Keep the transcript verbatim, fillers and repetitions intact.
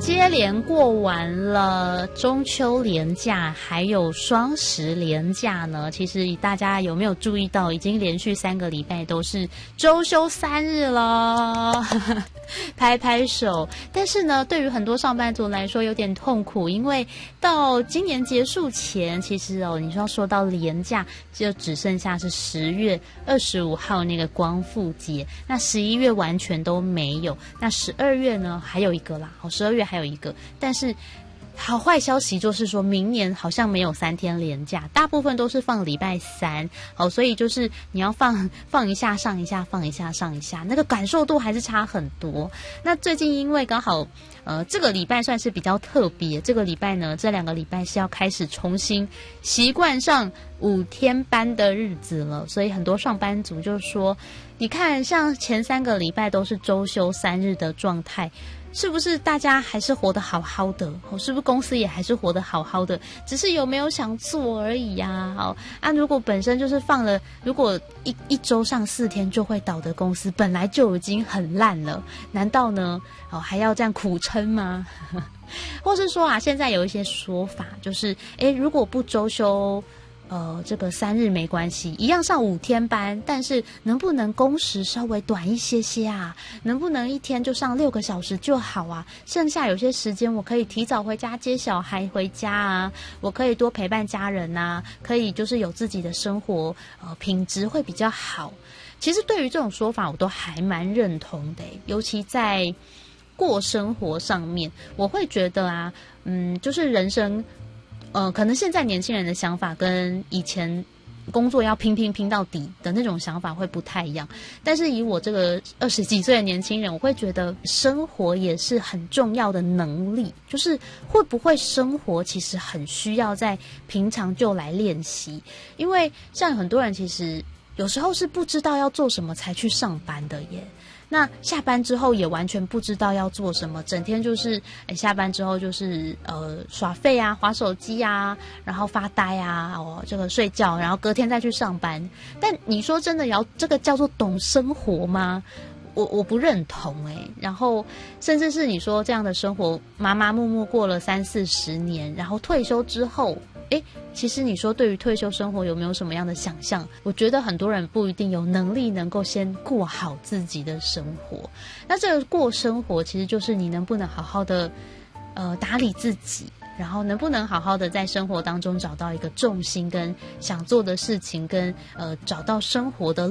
接连过完了中秋连假还有双十连假呢，其实大家有没有注意到已经连续三个礼拜都是周休三日了拍拍手。但是呢，对于很多上班族来说有点痛苦，因为到今年结束前，其实哦，你说说到连假就只剩下是十月二十五号那个光复节，那十一月完全都没有，那十二月呢还有一个啦，哦，十二月还有一个，但是好坏消息就是说明年好像没有三天连假，大部分都是放礼拜三，好，所以就是你要放放一下上一下，放一下上一下，那个感受度还是差很多。那最近因为刚好呃这个礼拜算是比较特别，这个礼拜呢这两个礼拜是要开始重新习惯上五天班的日子了，所以很多上班族就说，你看像前三个礼拜都是周休三日的状态，是不是大家还是活得好好的？是不是公司也还是活得好好的？只是有没有想做而已呀、啊？好啊，如果本身就是放了，如果一一周上四天就会倒的公司，本来就已经很烂了，难道呢？哦，还要这样苦撑吗？或是说啊，现在有一些说法，就是诶，如果不周休。呃，这个三日没关系，一样上五天班，但是能不能工时稍微短一些些啊？能不能一天就上六个小时就好啊？剩下有些时间我可以提早回家接小孩回家啊，我可以多陪伴家人啊，可以就是有自己的生活，呃，品质会比较好。其实对于这种说法，我都还蛮认同的，尤其在过生活上面，我会觉得啊，嗯，就是人生。呃，可能现在年轻人的想法跟以前工作要拼拼拼到底的那种想法会不太一样，但是以我这个二十几岁的年轻人，我会觉得生活也是很重要的能力，就是会不会生活其实很需要在平常就来练习，因为像很多人其实有时候是不知道要做什么才去上班的耶。那下班之后也完全不知道要做什么，整天就是诶下班之后就是呃耍废啊，滑手机啊，然后发呆啊，哦这个睡觉，然后隔天再去上班。但你说真的要这个叫做懂生活吗？我我不认同诶、欸，然后甚至是你说这样的生活麻麻木木过了三四十年，然后退休之后，诶，其实你说对于退休生活有没有什么样的想象？我觉得很多人不一定有能力能够先过好自己的生活。那这个过生活其实就是你能不能好好的呃打理自己，然后能不能好好的在生活当中找到一个重心跟想做的事情，跟呃找到生活的